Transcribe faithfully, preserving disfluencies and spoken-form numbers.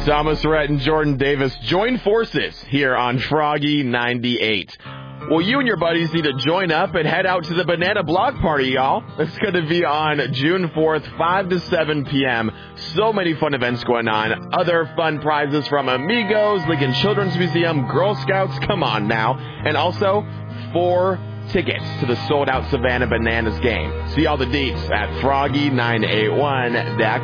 Thomas Rhett and Jordan Davis join forces here on Froggy ninety-eight. Well, you and your buddies need to join up and head out to the Banana Block Party, y'all. It's going to be on June fourth, five to seven p.m. So many fun events going on. Other fun prizes from Amigos, Lincoln Children's Museum, Girl Scouts, come on now. And also, four tickets to the sold-out Savannah Bananas game. See all the deets at froggy nine eight one dot com.